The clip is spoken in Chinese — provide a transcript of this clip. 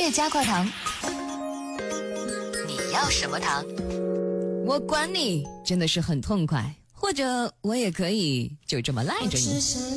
业加块糖，你要什么糖？ 我管你，真的是很痛快，或者我也可以就这么赖着你。